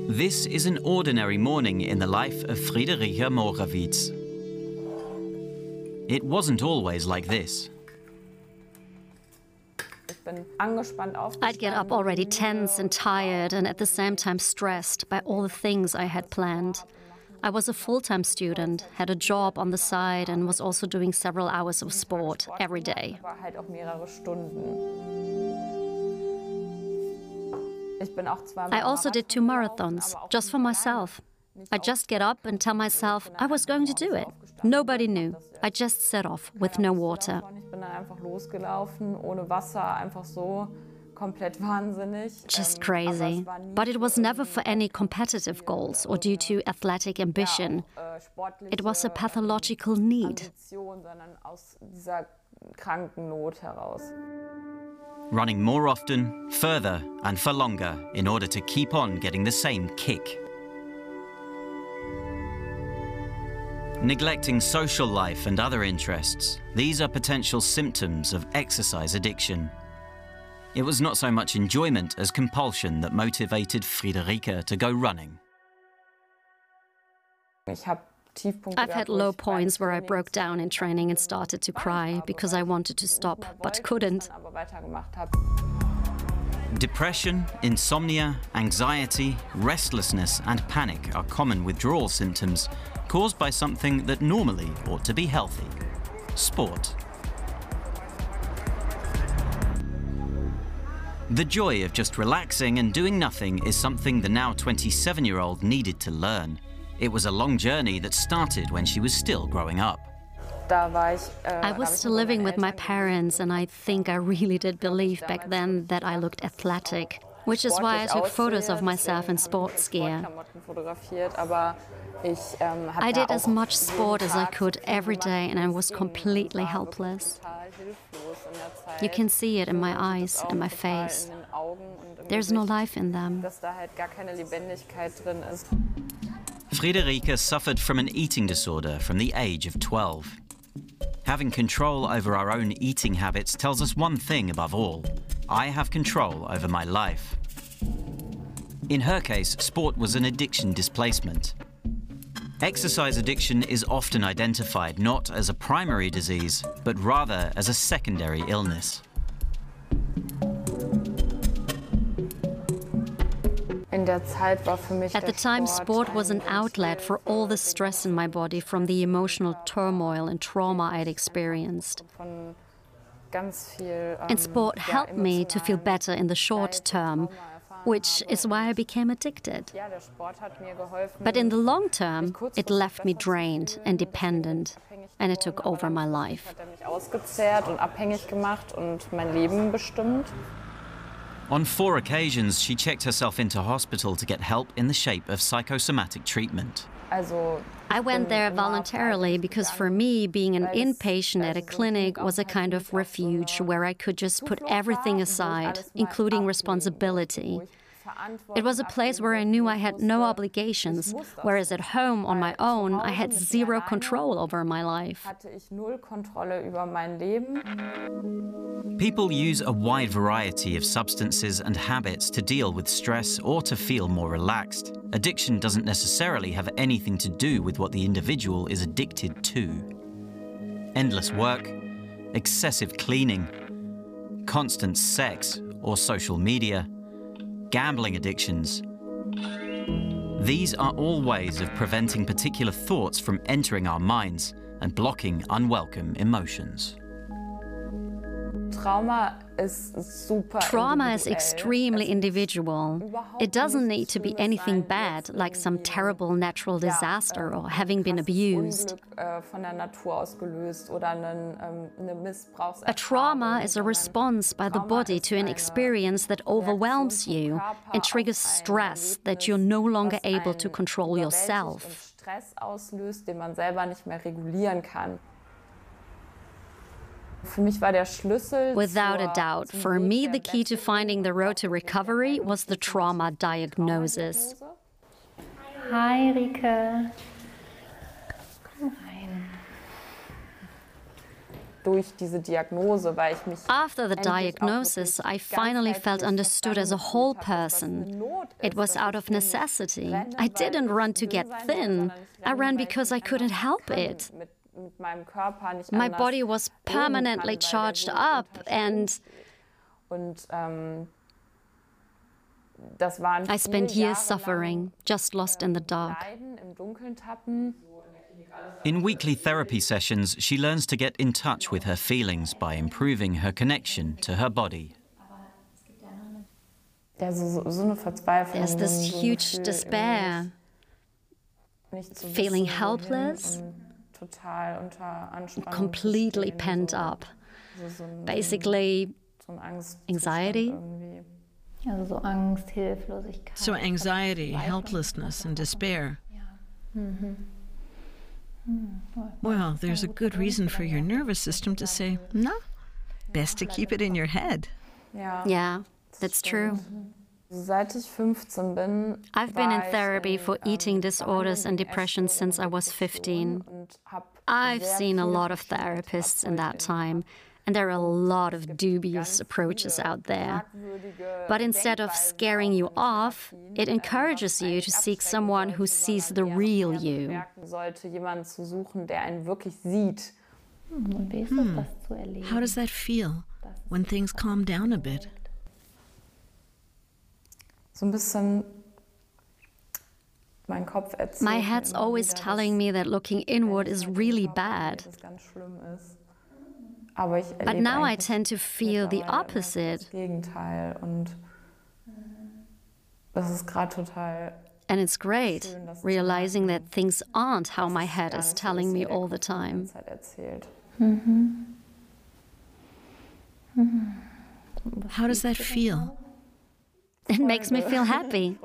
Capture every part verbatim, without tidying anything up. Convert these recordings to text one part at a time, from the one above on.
This is an ordinary morning in the life of Friederike Morawitz. It wasn't always like this. I'd get up already tense and tired and at the same time stressed by all the things I had planned. I was a full-time student, had a job on the side and was also doing several hours of sport every day. I also did two marathons, just for myself. I just get up and tell myself I was going to do it. Nobody knew. I just set off with no water. Just crazy. But it was never for any competitive goals or due to athletic ambition. It was a pathological need. Running more often, further, and for longer in order to keep on getting the same kick. Neglecting social life and other interests, these are potential symptoms of exercise addiction. It was not so much enjoyment as compulsion that motivated Friederike to go running. I've had low points where I broke down in training and started to cry because I wanted to stop, but couldn't. Depression, insomnia, anxiety, restlessness, and panic are common withdrawal symptoms caused by something that normally ought to be healthy: sport. The joy of just relaxing and doing nothing is something the now twenty-seven-year-old needed to learn. It was a long journey that started when she was still growing up. I was still living with my parents, and I think I really did believe back then that I looked athletic, which is why I took photos of myself in sports gear. I did as much sport as I could every day, and I was completely helpless. You can see it in my eyes and my face. There's no life in them. Friederike suffered from an eating disorder from the age of twelve. Having control over our own eating habits tells us one thing above all: I have control over my life. In her case, sport was an addiction displacement. Exercise addiction is often identified not as a primary disease, but rather as a secondary illness. At the time, sport was an outlet for all the stress in my body from the emotional turmoil and trauma I'd experienced. And sport helped me to feel better in the short term, which is why I became addicted. But in the long term, it left me drained and dependent, and it took over my life. On four occasions, she checked herself into hospital to get help in the shape of psychosomatic treatment. I went there voluntarily because for me, being an inpatient at a clinic was a kind of refuge where I could just put everything aside, including responsibility. It was a place where I knew I had no obligations, whereas at home on my own, I had zero control over my life. People use a wide variety of substances and habits to deal with stress or to feel more relaxed. Addiction doesn't necessarily have anything to do with what the individual is addicted to. Endless work, excessive cleaning, constant sex or social media, gambling addictions. These are all ways of preventing particular thoughts from entering our minds and blocking unwelcome emotions. Trauma is extremely individual. It doesn't need to be anything bad, like some terrible natural disaster or having been abused. A trauma is a response by the body to an experience that overwhelms you and triggers stress that you're no longer able to control yourself. Without a doubt, for me, the key to finding the road to recovery was the trauma diagnosis. Hi, Rike. Komm rein. After the diagnosis, I finally felt understood as a whole person. It was out of necessity. I didn't run to get thin. I ran because I couldn't help it. My body was permanently charged up, and I spent years suffering, just lost in the dark. In weekly therapy sessions, she learns to get in touch with her feelings by improving her connection to her body. There's this huge despair, feeling helpless, completely pent up. Basically, anxiety. So anxiety, helplessness, and despair. Well, there's a good reason for your nervous system to say, no, best to keep it in your head. Yeah, that's true. I've been in therapy for eating disorders and depression since I was fifteen. I've seen a lot of therapists in that time, and there are a lot of dubious approaches out there. But instead of scaring you off, it encourages you to seek someone who sees the real you. Hmm. How does that feel when things calm down a bit? My head's always telling me that looking inward is really bad. But now I tend to feel the opposite. And it's great, realizing that things aren't how my head is telling me all the time. How does that feel? It makes me feel happy.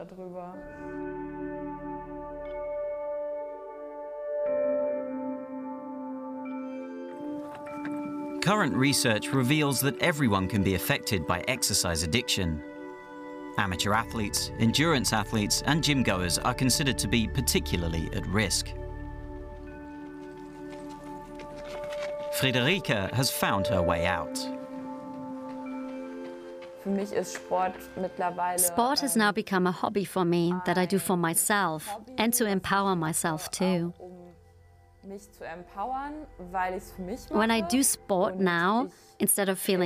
Current research reveals that everyone can be affected by exercise addiction. Amateur athletes, endurance athletes, and gym goers are considered to be particularly at risk. Friederike has found her way out. Sport has now become a hobby for me that I do for myself and to empower myself too. When I do sport now, instead of feeling